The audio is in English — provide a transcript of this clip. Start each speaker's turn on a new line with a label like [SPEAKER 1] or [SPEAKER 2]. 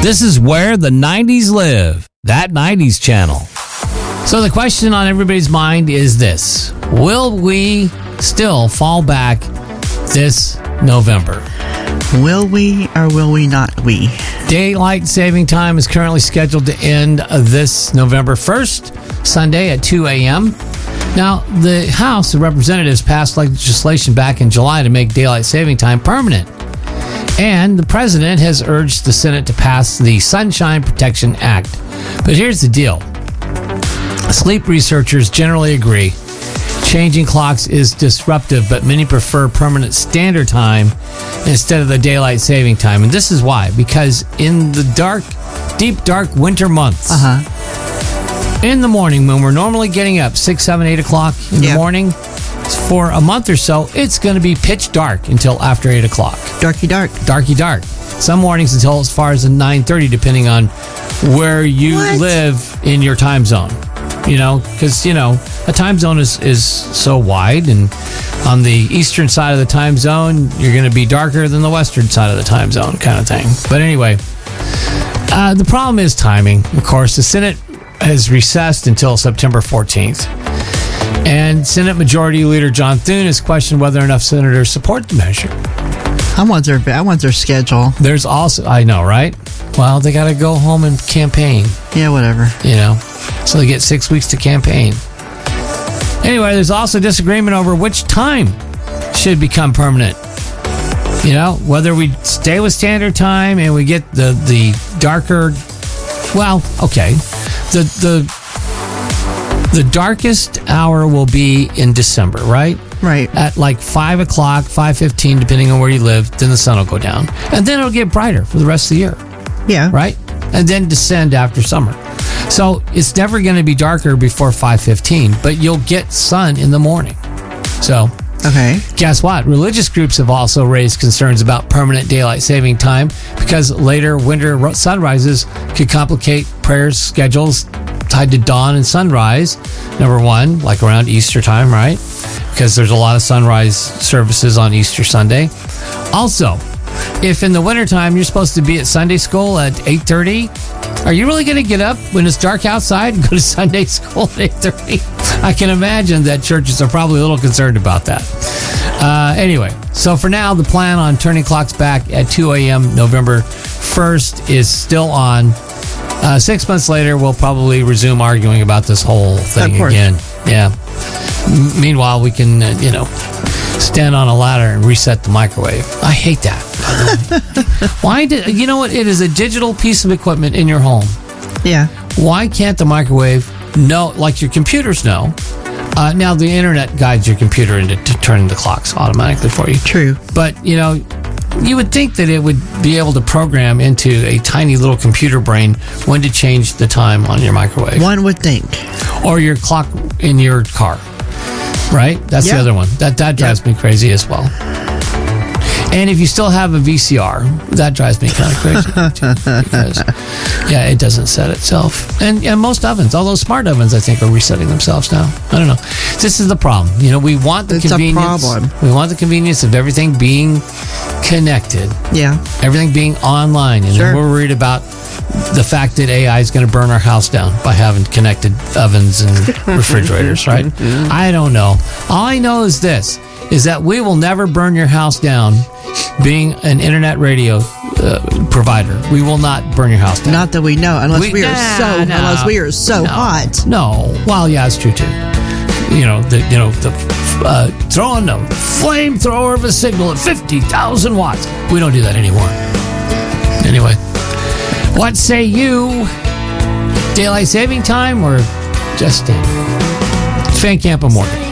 [SPEAKER 1] This is where the 90s live, that 90s channel. So the question on everybody's mind is this: will we still fall back this November?
[SPEAKER 2] Will we or will we not we?
[SPEAKER 1] Daylight saving time is currently scheduled to end this November 1st, Sunday at 2 a.m. Now, the House of Representatives passed legislation back in July to make daylight saving time permanent. And the president has urged the Senate to pass the Sunshine Protection Act. But here's the deal. Sleep researchers generally agree changing clocks is disruptive, but many prefer permanent standard time instead of the daylight saving time. And this is why. Because in the deep dark winter months, in the morning when we're normally getting up 6, 7, 8 o'clock in the morning, for a month or so, it's going to be pitch dark until after 8 o'clock.
[SPEAKER 2] Darky dark.
[SPEAKER 1] Some mornings until as far as 9:30, depending on where you live in your time zone. You know, because, you know, a time zone is so wide, and on the eastern side of the time zone, you're going to be darker than the western side of the time zone kind of thing. But anyway, the problem is timing. Of course, the Senate has recessed until September 14th. And Senate Majority Leader John Thune has questioned whether enough senators support the measure.
[SPEAKER 2] I want their schedule.
[SPEAKER 1] There's also, I know, right? Well, they got to go home and campaign.
[SPEAKER 2] Yeah, whatever.
[SPEAKER 1] You know, so they get 6 weeks to campaign. Anyway, there's also disagreement over which time should become permanent. You know, whether we stay with standard time and we get the darker, well, okay. The darkest hour will be in December, right?
[SPEAKER 2] Right.
[SPEAKER 1] At like 5 o'clock, 5:15, depending on where you live, then the sun will go down. And then it'll get brighter for the rest of the year.
[SPEAKER 2] Yeah.
[SPEAKER 1] Right? And then descend after summer. So it's never going to be darker before 5:15, but you'll get sun in the morning. So,
[SPEAKER 2] okay.
[SPEAKER 1] Guess what? Religious groups have also raised concerns about permanent daylight saving time because later winter sunrises could complicate prayer schedules tied to dawn and sunrise. Number one, like around Easter time, right? Because there's a lot of sunrise services on Easter Sunday. Also, if in the wintertime you're supposed to be at Sunday school at 8:30, are you really going to get up when it's dark outside and go to Sunday school at 8:30? I can imagine that churches are probably a little concerned about that. Anyway, so for now, the plan on turning clocks back at 2 a.m. November 1st is still on. 6 months later, we'll probably resume arguing about this whole thing again. Yeah. Meanwhile, we can, stand on a ladder and reset the microwave. I hate that. Why did you know what? It is a digital piece of equipment in your home.
[SPEAKER 2] Yeah.
[SPEAKER 1] Why can't the microwave know, like your computers know? Now the internet guides your computer into turning the clocks automatically for you.
[SPEAKER 2] True.
[SPEAKER 1] But you would think that it would be able to program into a tiny little computer brain when to change the time on your microwave.
[SPEAKER 2] One would think.
[SPEAKER 1] Or your clock in your car. Right? That's the other one. That drives me crazy as well. And if you still have a VCR, that drives me kind of crazy too, because it doesn't set itself. And most ovens, all those smart ovens, I think, are resetting themselves now. I don't know. This is the problem. We want the convenience.
[SPEAKER 2] A problem.
[SPEAKER 1] We want the convenience of everything being connected.
[SPEAKER 2] Yeah.
[SPEAKER 1] Everything being online. And then we're worried about the fact that AI is going to burn our house down by having connected ovens and refrigerators, right? I don't know. All I know is this, is that we will never burn your house down being an internet radio provider. We will not burn your house down.
[SPEAKER 2] Not that we know, unless we are so hot.
[SPEAKER 1] No. Well, yeah, it's true too. Throwing a flamethrower of a signal at 50,000 watts. We don't do that anymore. Anyway, what say you? Daylight saving time or just Fan Camp of Morning?